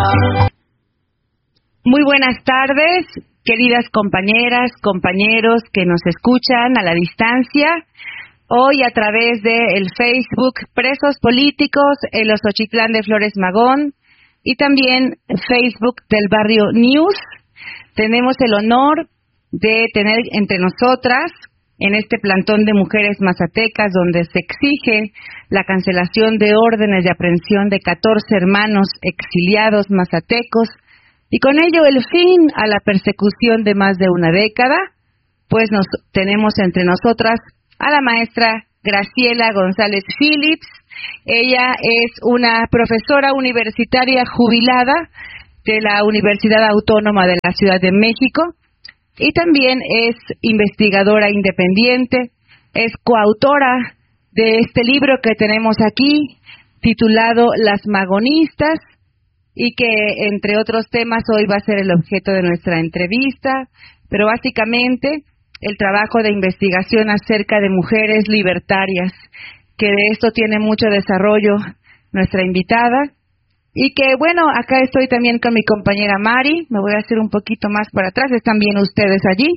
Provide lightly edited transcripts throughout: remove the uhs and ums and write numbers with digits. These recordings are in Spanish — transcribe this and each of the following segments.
Muy buenas tardes, queridas compañeras, compañeros que nos escuchan a la distancia. Hoy a través del Facebook Presos Políticos en los Ochitlán de Flores Magón y también Facebook del Barrio News. Tenemos el honor de tener entre nosotras en este plantón de mujeres mazatecas donde se exige la cancelación de órdenes de aprehensión de 14 hermanos exiliados mazatecos y con ello el fin a la persecución de más de una década, pues tenemos entre nosotras a la maestra Graciela González Phillips. Ella es una profesora universitaria jubilada de la Universidad Autónoma de la Ciudad de México y también es investigadora independiente, es coautora de este libro que tenemos aquí, titulado Las Magonistas, y que, entre otros temas, hoy va a ser el objeto de nuestra entrevista, pero básicamente el trabajo de investigación acerca de mujeres libertarias, que de esto tiene mucho desarrollo nuestra invitada, y que, bueno, acá estoy también con mi compañera Mari, me voy a hacer un poquito más para atrás, están bien ustedes allí.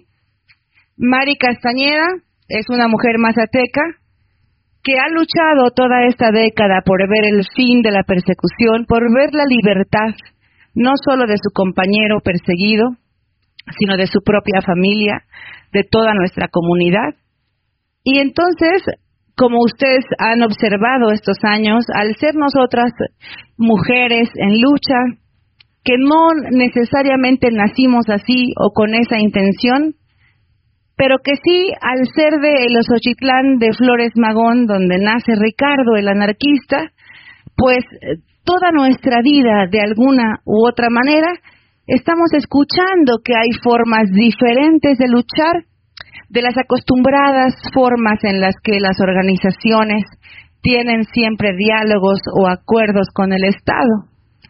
Mari Castañeda es una mujer mazateca que ha luchado toda esta década por ver el fin de la persecución, por ver la libertad, no solo de su compañero perseguido, sino de su propia familia, de toda nuestra comunidad. Y entonces, como ustedes han observado estos años, al ser nosotras mujeres en lucha, que no necesariamente nacimos así o con esa intención, pero que sí, al ser de los Ochitlán de Flores Magón, donde nace Ricardo, el anarquista, pues toda nuestra vida, de alguna u otra manera, estamos escuchando que hay formas diferentes de luchar, de las acostumbradas formas en las que las organizaciones tienen siempre diálogos o acuerdos con el Estado.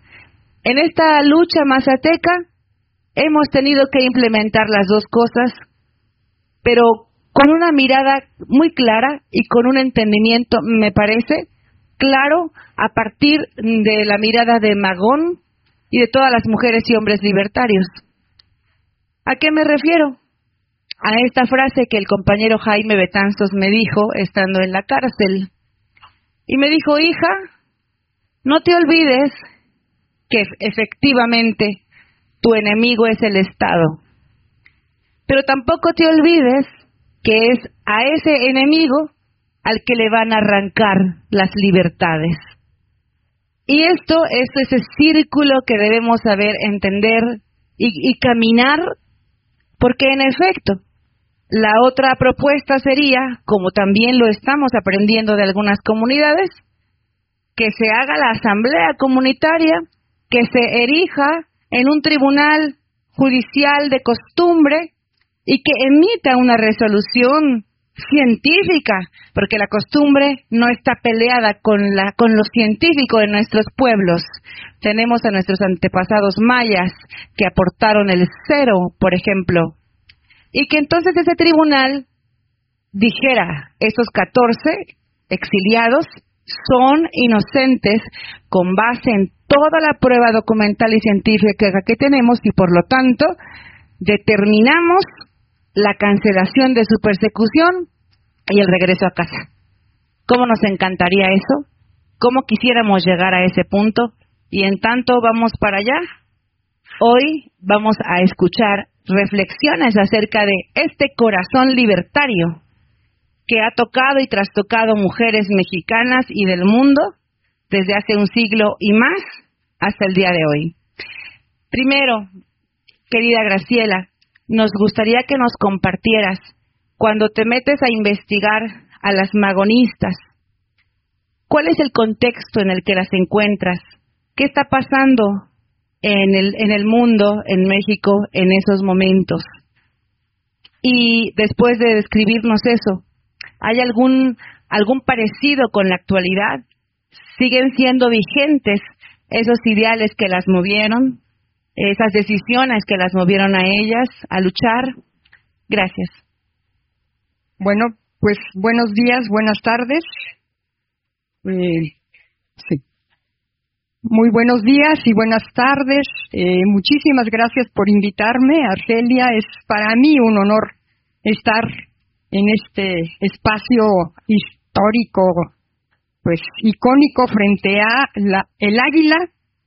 En esta lucha mazateca hemos tenido que implementar las dos cosas, pero con una mirada muy clara y con un entendimiento, me parece, claro, a partir de la mirada de Magón y de todas las mujeres y hombres libertarios. ¿A qué me refiero? A esta frase que el compañero Jaime Betanzos me dijo estando en la cárcel. Y me dijo, hija, no te olvides que efectivamente tu enemigo es el Estado. Pero tampoco te olvides que es a ese enemigo al que le van a arrancar las libertades. Y esto es ese círculo que debemos saber entender y caminar, porque en efecto, la otra propuesta sería, como también lo estamos aprendiendo de algunas comunidades, que se haga la asamblea comunitaria, que se erija en un tribunal judicial de costumbre y que emita una resolución científica, porque la costumbre no está peleada con lo científico de nuestros pueblos. Tenemos a nuestros antepasados mayas que aportaron el 0, por ejemplo, y que entonces ese tribunal dijera, esos 14 exiliados son inocentes con base en toda la prueba documental y científica que tenemos y por lo tanto determinamos la cancelación de su persecución y el regreso a casa. ¿Cómo nos encantaría eso? ¿Cómo quisiéramos llegar a ese punto? Y en tanto vamos para allá. Hoy vamos a escuchar reflexiones acerca de este corazón libertario que ha tocado y trastocado mujeres mexicanas y del mundo desde hace un siglo y más hasta el día de hoy. Primero, querida Graciela, nos gustaría que nos compartieras, cuando te metes a investigar a las magonistas, ¿cuál es el contexto en el que las encuentras? ¿Qué está pasando en el mundo, en México, en esos momentos? Y después de describirnos eso, ¿hay algún parecido con la actualidad? ¿Siguen siendo vigentes esos ideales que las movieron? ¿Esas decisiones que las movieron a ellas a luchar? Gracias. Bueno, pues buenos días, buenas tardes. Sí. Muy buenos días y buenas tardes. Muchísimas gracias por invitarme, Argelia. Es para mí un honor estar en este espacio histórico, pues icónico, frente a el águila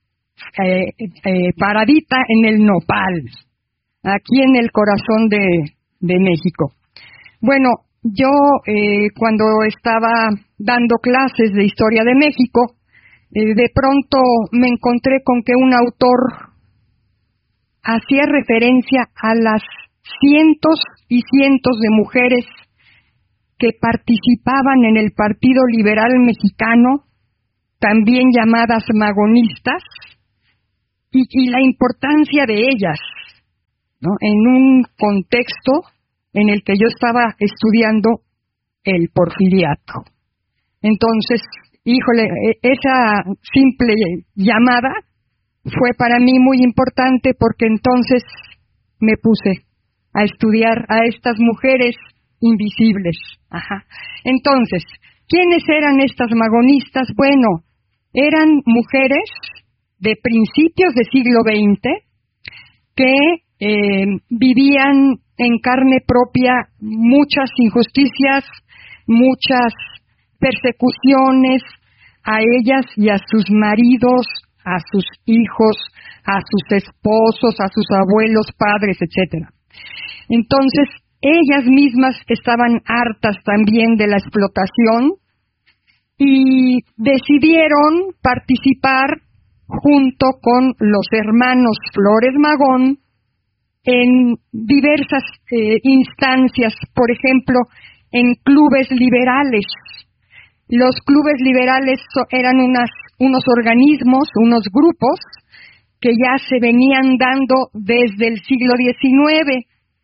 paradita en el nopal, aquí en el corazón de México. Bueno, yo cuando estaba dando clases de Historia de México, de pronto me encontré con que un autor hacía referencia a las cientos y cientos de mujeres que participaban en el Partido Liberal Mexicano, también llamadas magonistas, y la importancia de ellas, ¿no?, en un contexto en el que yo estaba estudiando el porfiriato. Entonces, híjole, esa simple llamada fue para mí muy importante, porque entonces me puse a estudiar a estas mujeres invisibles. Entonces, ¿quiénes eran estas magonistas? Bueno, eran mujeres de principios del siglo XX que vivían en carne propia muchas injusticias, muchas persecuciones a ellas y a sus maridos, a sus hijos, a sus esposos, a sus abuelos, padres, etcétera. Entonces, ellas mismas estaban hartas también de la explotación y decidieron participar junto con los hermanos Flores Magón en diversas instancias, por ejemplo, en clubes liberales. Los clubes liberales eran unos organismos, unos grupos que ya se venían dando desde el siglo XIX,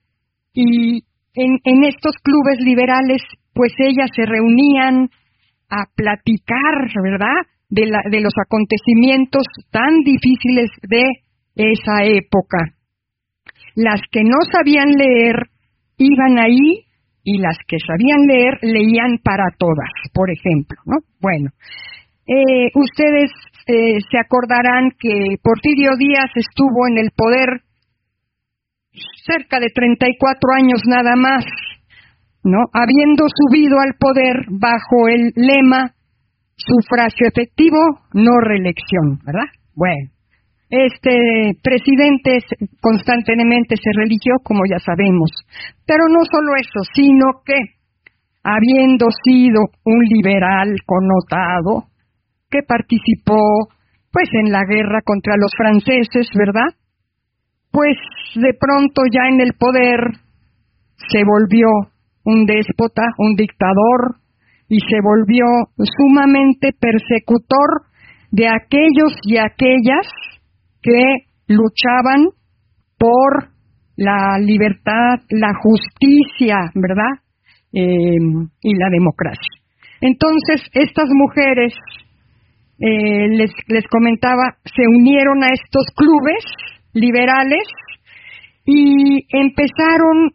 y en estos clubes liberales pues ellas se reunían a platicar, ¿verdad?, de los acontecimientos tan difíciles de esa época. Las que no sabían leer iban ahí, y las que sabían leer leían para todas, por ejemplo, ¿no? Bueno, ustedes se acordarán que Porfirio Díaz estuvo en el poder cerca de 34 años nada más, ¿no?, habiendo subido al poder bajo el lema sufragio efectivo, no reelección, ¿verdad? Bueno, este presidente constantemente se religió, como ya sabemos, pero no solo eso, sino que, habiendo sido un liberal connotado, que participó pues en la guerra contra los franceses, ¿verdad?, pues de pronto ya en el poder se volvió un déspota, un dictador, y se volvió sumamente persecutor de aquellos y aquellas que luchaban por la libertad, la justicia, ¿verdad?, y la democracia. Entonces, estas mujeres, les comentaba, se unieron a estos clubes liberales y empezaron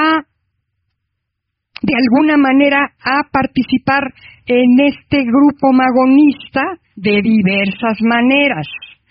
de alguna manera a participar en este grupo magonista de diversas maneras.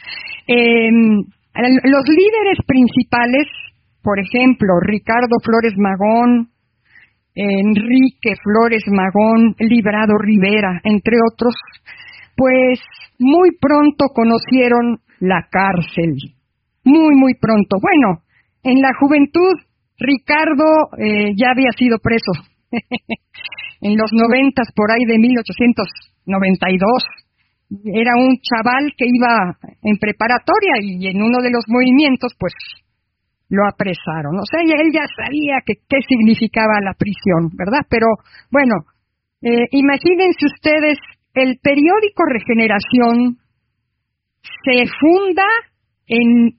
Los líderes principales, por ejemplo, Ricardo Flores Magón, Enrique Flores Magón, Librado Rivera, entre otros, pues muy pronto conocieron la cárcel. Muy pronto. Bueno, en la juventud, Ricardo ya había sido preso. En los 90, por ahí de 1892, era un chaval que iba en preparatoria y en uno de los movimientos, pues, lo apresaron. O sea, él ya sabía qué significaba la prisión, ¿verdad? Pero, bueno, imagínense ustedes, el periódico Regeneración se funda en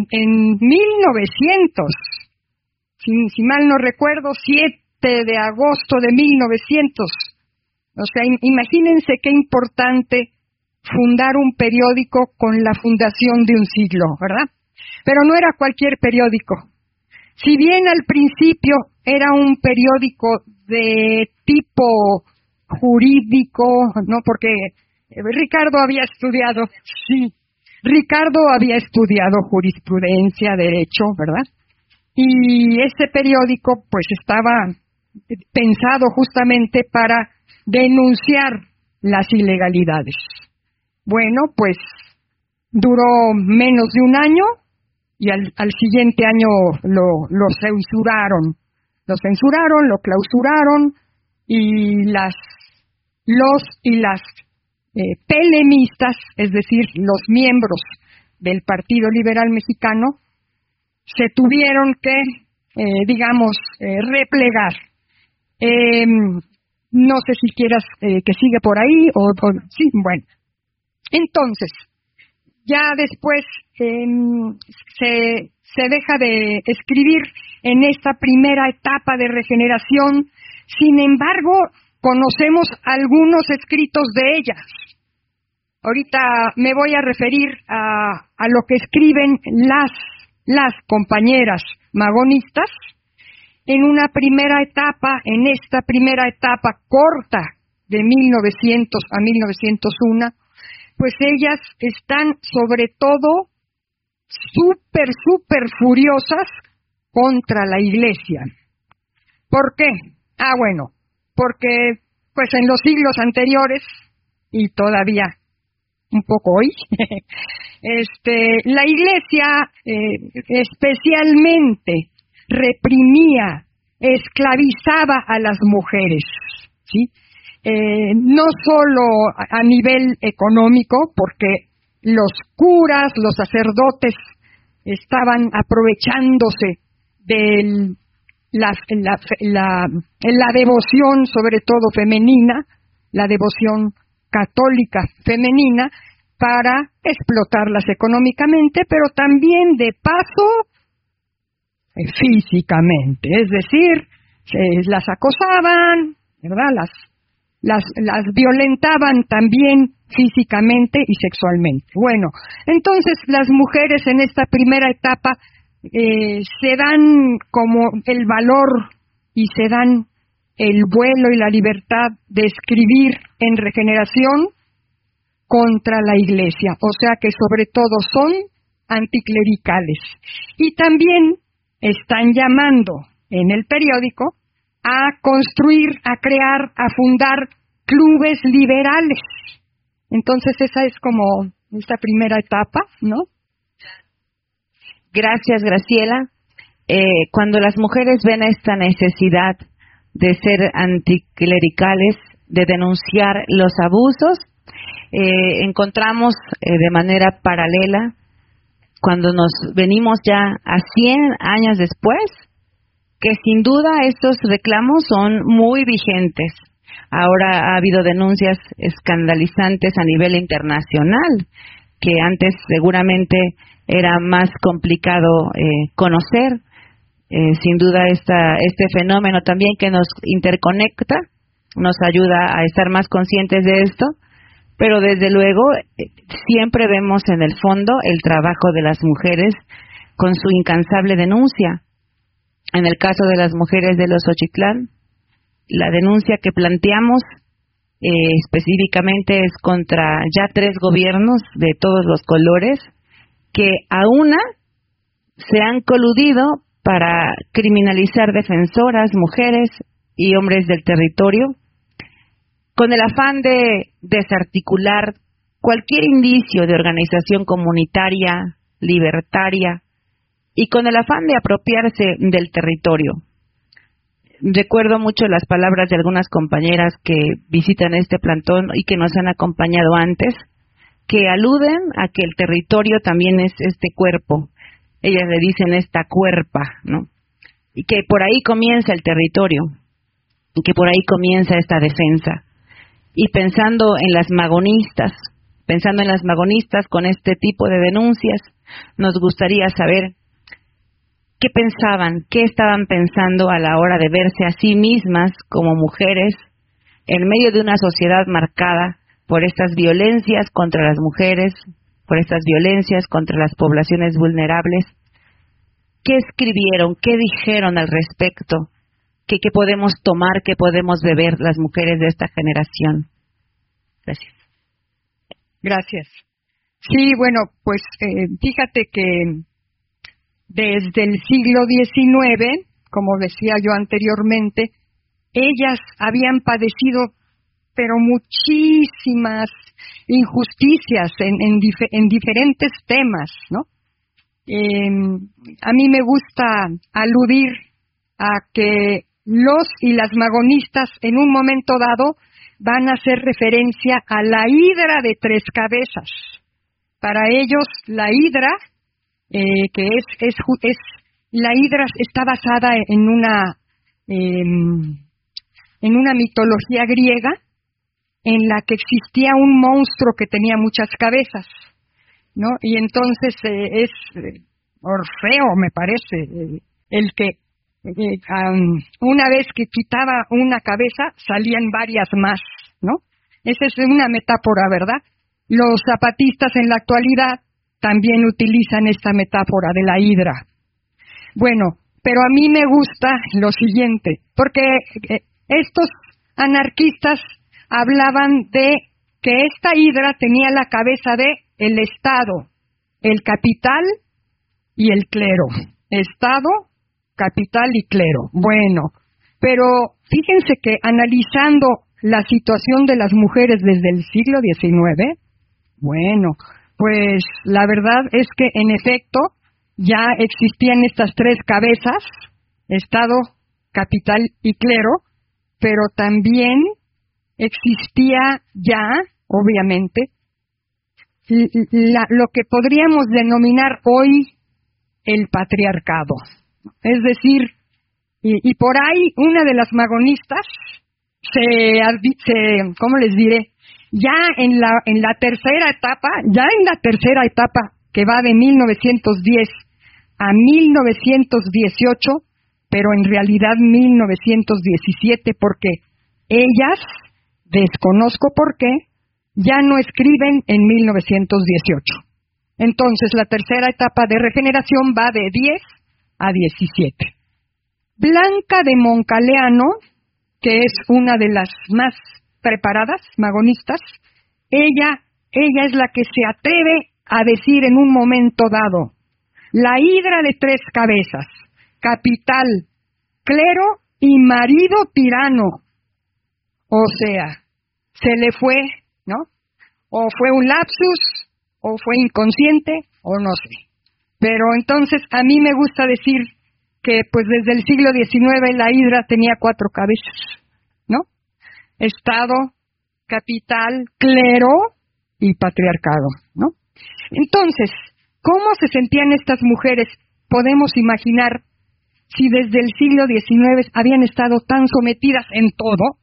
1900, si mal no recuerdo, 7 de agosto de 1900. O sea, imagínense qué importante fundar un periódico con la fundación de un siglo, ¿verdad? Pero no era cualquier periódico. Si bien al principio era un periódico de tipo jurídico, ¿no?, porque Ricardo había estudiado, sí, Ricardo había estudiado jurisprudencia, derecho, ¿verdad? Y este periódico pues estaba pensado justamente para denunciar las ilegalidades. Bueno, pues duró menos de un año y al siguiente año lo censuraron. Lo censuraron, lo clausuraron y las pelemistas, es decir, los miembros del Partido Liberal Mexicano, se tuvieron que, replegar. No sé si quieras que siga por ahí sí, bueno. Entonces, ya después se deja de escribir en esta primera etapa de regeneración. Sin embargo, conocemos algunos escritos de ellas. Ahorita me voy a referir a lo que escriben las compañeras magonistas en esta primera etapa corta de 1900 a 1901, pues ellas están sobre todo súper furiosas contra la Iglesia. ¿Por qué? Bueno, porque pues en los anteriores y todavía un poco hoy, la Iglesia especialmente reprimía, esclavizaba a las mujeres, ¿sí? No solo a nivel económico, porque los curas, los sacerdotes estaban aprovechándose de la devoción, sobre todo femenina, la devoción católica femenina, para explotarlas económicamente, pero también de paso físicamente, es decir, las acosaban, ¿verdad? Las violentaban también físicamente y sexualmente. Bueno, entonces las mujeres en esta primera etapa se dan como el valor y se dan el vuelo y la libertad de escribir en Regeneración contra la Iglesia, o sea que sobre todo son anticlericales. Y también están llamando en el periódico a construir, a crear, a fundar clubes liberales. Entonces esa es como esta primera etapa, ¿no? Gracias, Graciela. Cuando las mujeres ven esta necesidad de ser anticlericales, de denunciar los abusos, encontramos de manera paralela, cuando nos venimos ya a 100 años después, que sin duda estos reclamos son muy vigentes. Ahora ha habido denuncias escandalizantes a nivel internacional, que antes seguramente era más complicado conocer. Sin duda este fenómeno también que nos interconecta, nos ayuda a estar más conscientes de esto, pero desde luego siempre vemos en el fondo el trabajo de las mujeres con su incansable denuncia. En el caso de las mujeres de los Xochitlán, la denuncia que planteamos específicamente es contra ya 3 gobiernos de todos los colores que a una se han coludido para criminalizar defensoras, mujeres y hombres del territorio, con el afán de desarticular cualquier indicio de organización comunitaria, libertaria, y con el afán de apropiarse del territorio. Recuerdo mucho las palabras de algunas compañeras que visitan este plantón y que nos han acompañado antes, que aluden a que el territorio también es este cuerpo. Ellas le dicen esta cuerpa, ¿no? Y que por ahí comienza el territorio, y que por ahí comienza esta defensa. Y pensando en las magonistas con este tipo de denuncias, nos gustaría saber qué pensaban, qué estaban pensando a la hora de verse a sí mismas como mujeres en medio de una sociedad marcada por estas violencias contra las mujeres, por estas violencias contra las poblaciones vulnerables. ¿Qué escribieron? ¿Qué dijeron al respecto? ¿Qué podemos tomar, qué podemos beber las mujeres de esta generación? Gracias. Gracias. Sí, bueno, pues fíjate que desde el siglo XIX, como decía yo anteriormente, ellas habían padecido pero muchísimas injusticias en diferentes temas, ¿no? A mí me gusta aludir a que los y las magonistas en un momento dado van a hacer referencia a la hidra de tres cabezas. Para ellos, la hidra, que la hidra está basada en una mitología griega en la que existía un monstruo que tenía muchas cabezas, ¿no? Y entonces es Orfeo, me parece, el que una vez que quitaba una cabeza salían varias más, ¿no? Esa es una metáfora, ¿verdad? Los zapatistas en la actualidad también utilizan esta metáfora de la hidra. Bueno, pero a mí me gusta lo siguiente, porque estos anarquistas hablaban de que esta hidra tenía la cabeza de el Estado, el capital y el clero. Estado, capital y clero. Bueno, pero fíjense que analizando la situación de las mujeres desde el siglo XIX, bueno, pues la verdad es que en efecto ya existían estas tres cabezas, Estado, capital y clero, pero también existía ya, obviamente, lo que podríamos denominar hoy el patriarcado. Es decir, y por ahí una de las magonistas ¿cómo les diré? Ya en la tercera etapa, que va de 1910 a 1918, pero en realidad 1917, porque ellas, desconozco por qué, ya no escriben en 1918. Entonces, la tercera etapa de regeneración va de 10 a 17. Blanca de Moncaleano, que es una de las más preparadas magonistas, ella es la que se atreve a decir en un momento dado, la hidra de tres cabezas, capital, clero y marido tirano. O sea, se le fue, ¿no? O fue un lapsus, o fue inconsciente, o no sé. Pero entonces a mí me gusta decir que pues desde el siglo XIX la hidra tenía 4 cabezas, ¿no? Estado, capital, clero y patriarcado, ¿no? Entonces, ¿cómo se sentían estas mujeres? Podemos imaginar si desde el siglo XIX habían estado tan sometidas en todo.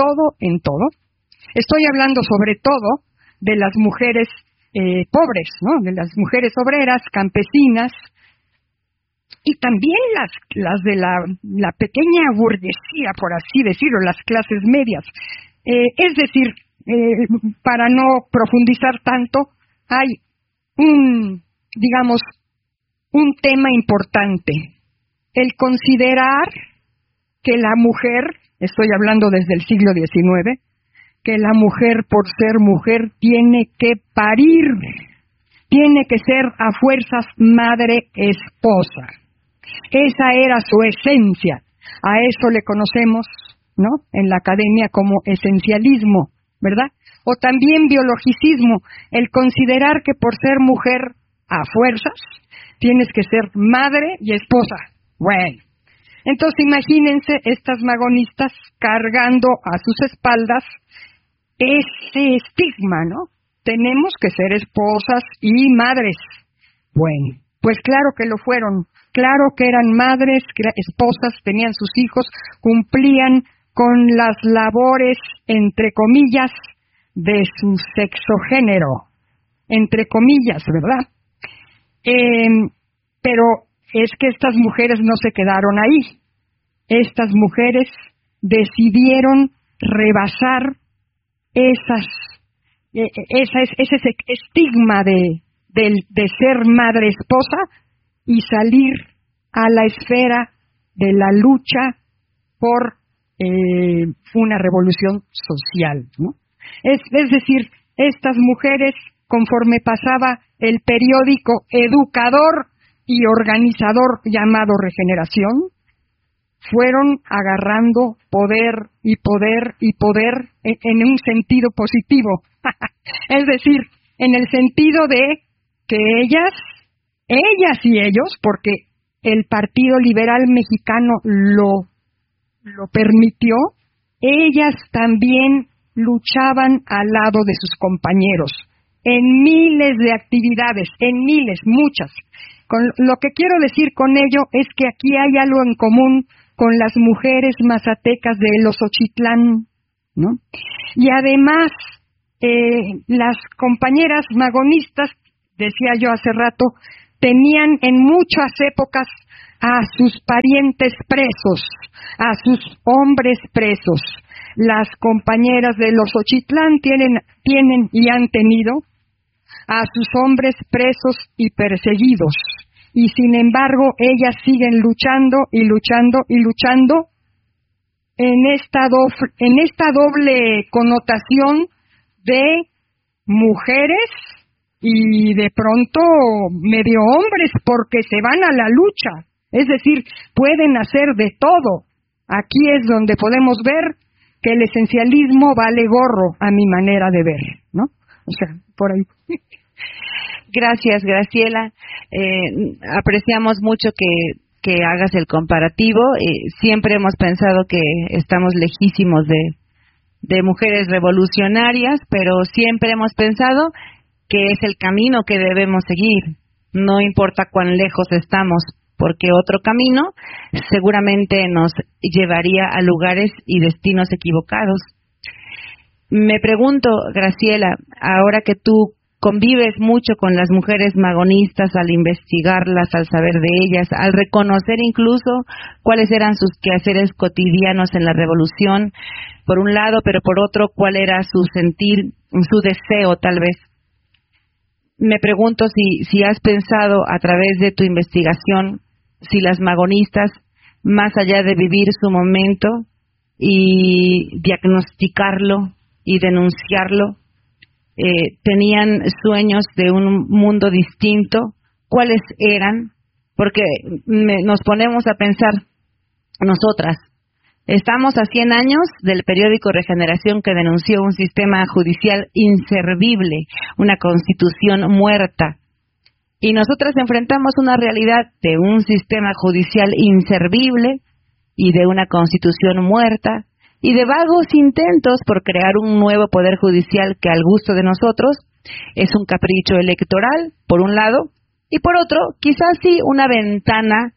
Estoy hablando sobre todo de las mujeres pobres, ¿no? De las mujeres obreras, campesinas, y también las de la pequeña burguesía, por así decirlo, las clases medias. Es decir, para no profundizar tanto, hay un tema importante. El considerar que la mujer, estoy hablando desde el siglo XIX, que la mujer por ser mujer tiene que parir, tiene que ser a fuerzas madre esposa. Esa era su esencia. A eso le conocemos, ¿no?, en la academia como esencialismo, ¿verdad? O también biologicismo, el considerar que por ser mujer a fuerzas tienes que ser madre y esposa. Bueno, entonces imagínense estas magonistas cargando a sus espaldas ese estigma, ¿no? Tenemos que ser esposas y madres. Bueno, pues claro que lo fueron, claro que eran madres, que eran esposas, tenían sus hijos, cumplían con las labores, entre comillas, de su sexogénero, entre comillas, ¿verdad? Pero es que estas mujeres no se quedaron ahí. Estas mujeres decidieron rebasar ese estigma de ser madre esposa y salir a la esfera de la lucha por una revolución social, ¿no? Es decir, estas mujeres conforme pasaba el periódico educador y organizador llamado Regeneración, fueron agarrando poder y poder y poder en un sentido positivo. Es decir, en el sentido de que ellas y ellos, porque el Partido Liberal Mexicano lo permitió, ellas también luchaban al lado de sus compañeros en miles de actividades, en miles, muchas. Lo que quiero decir con ello es que aquí hay algo en común con las mujeres mazatecas de Ozochitlán, ¿no? Y además, las compañeras magonistas, decía yo hace rato, tenían en muchas épocas a sus parientes presos, a sus hombres presos. Las compañeras de Ozochitlán tienen y han tenido a sus hombres presos y perseguidos. Y sin embargo, ellas siguen luchando y luchando y luchando en esta doble connotación de mujeres y de pronto medio hombres, porque se van a la lucha. Es decir, pueden hacer de todo. Aquí es donde podemos ver que el esencialismo vale gorro a mi manera de ver, ¿no? O sea, por ahí. Gracias, Graciela. Apreciamos mucho que hagas el comparativo. Siempre hemos pensado que estamos lejísimos de mujeres revolucionarias, pero siempre hemos pensado que es el camino que debemos seguir. No importa cuán lejos estamos, porque otro camino seguramente nos llevaría a lugares y destinos equivocados. Me pregunto, Graciela, ahora que tú convives mucho con las mujeres magonistas, al investigarlas, al saber de ellas, al reconocer incluso cuáles eran sus quehaceres cotidianos en la revolución, por un lado, pero por otro, cuál era su sentir, su deseo tal vez. Me pregunto si has pensado a través de tu investigación, si las magonistas, más allá de vivir su momento y diagnosticarlo y denunciarlo, tenían sueños de un mundo distinto. ¿Cuáles eran? Porque nos ponemos a pensar nosotras. Estamos a 100 años del periódico Regeneración, que denunció un sistema judicial inservible, una constitución muerta. Y nosotras enfrentamos una realidad de un sistema judicial inservible y de una constitución muerta, y de vagos intentos por crear un nuevo poder judicial que al gusto de nosotros es un capricho electoral, por un lado, y por otro, quizás sí una ventana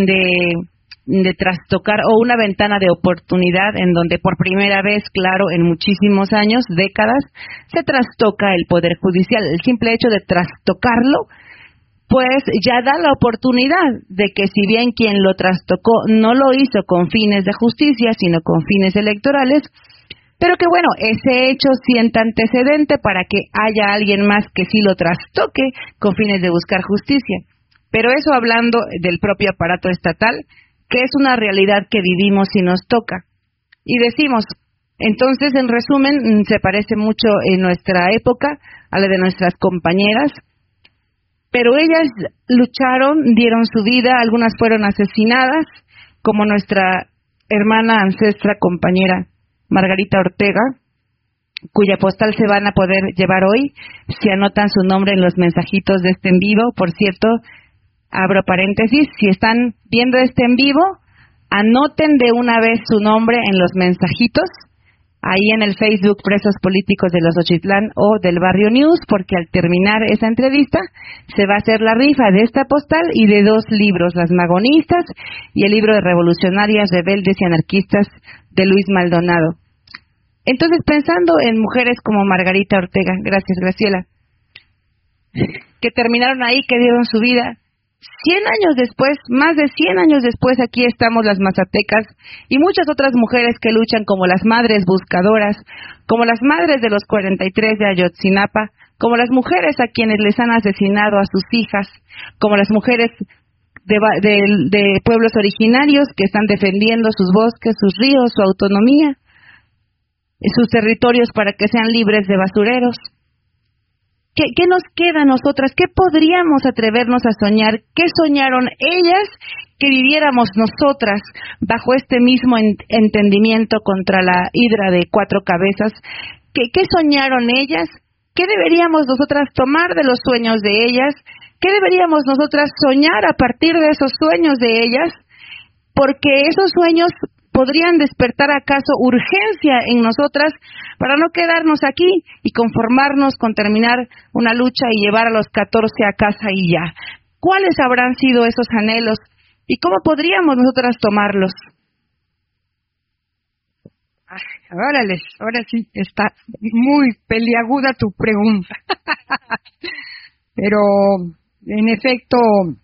de trastocar, o una ventana de oportunidad en donde por primera vez, claro, en muchísimos años, décadas, se trastoca el poder judicial. El simple hecho de trastocarlo, pues ya da la oportunidad de que, si bien quien lo trastocó no lo hizo con fines de justicia, sino con fines electorales, pero que bueno, ese hecho sienta antecedente para que haya alguien más que sí lo trastoque con fines de buscar justicia. Pero eso hablando del propio aparato estatal, que es una realidad que vivimos y nos toca. Y decimos, entonces, en resumen, se parece mucho en nuestra época a la de nuestras compañeras, pero ellas lucharon, dieron su vida, algunas fueron asesinadas, como nuestra hermana, ancestra, compañera Margarita Ortega, cuya postal se van a poder llevar hoy, si anotan su nombre en los mensajitos de este en vivo. Por cierto, abro paréntesis, si están viendo este en vivo, anoten de una vez su nombre en los mensajitos, ahí en el Facebook Presos Políticos de Ozochitlán o del Barrio News, porque al terminar esa entrevista se va a hacer la rifa de esta postal y de 2 libros, Las Magonistas y el libro de Revolucionarias, Rebeldes y Anarquistas de Luis Maldonado. Entonces, pensando en mujeres como Margarita Ortega, gracias Graciela, que terminaron ahí, que dieron su vida, 100 años después, más de 100 años después, aquí estamos las mazatecas y muchas otras mujeres que luchan, como las madres buscadoras, como las madres de los 43 de Ayotzinapa, como las mujeres a quienes les han asesinado a sus hijas, como las mujeres de pueblos originarios que están defendiendo sus bosques, sus ríos, su autonomía, sus territorios para que sean libres de basureros. ¿Qué nos queda a nosotras? ¿Qué podríamos atrevernos a soñar? ¿Qué soñaron ellas que viviéramos nosotras bajo este mismo entendimiento contra la hidra de 4 cabezas? ¿Qué soñaron ellas? ¿Qué deberíamos nosotras tomar de los sueños de ellas? ¿Qué deberíamos nosotras soñar a partir de esos sueños de ellas? Porque esos sueños podrían despertar acaso urgencia en nosotras para no quedarnos aquí y conformarnos con terminar una lucha y llevar a los 14 a casa y ya. ¿Cuáles habrán sido esos anhelos y cómo podríamos nosotras tomarlos? Ahora sí está muy peliaguda tu pregunta. Pero, en efecto,